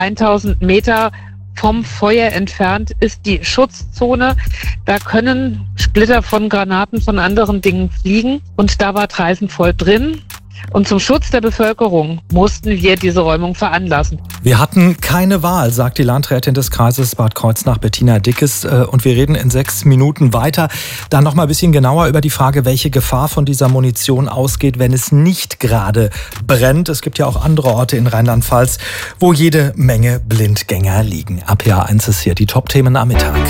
1000 Meter vom Feuer entfernt ist die Schutzzone. Da können Splitter von Granaten, von anderen Dingen fliegen. Und da war Traisenvoll drin. Und zum Schutz der Bevölkerung mussten wir diese Räumung veranlassen. Wir hatten keine Wahl, sagt die Landrätin des Kreises Bad Kreuznach, Bettina Dickes. Und wir reden in 6 Minuten weiter. Dann noch mal ein bisschen genauer über die Frage, welche Gefahr von dieser Munition ausgeht, wenn es nicht gerade brennt. Es gibt ja auch andere Orte in Rheinland-Pfalz, wo jede Menge Blindgänger liegen. RPA 1 ist hier die Top-Themen am Mittag.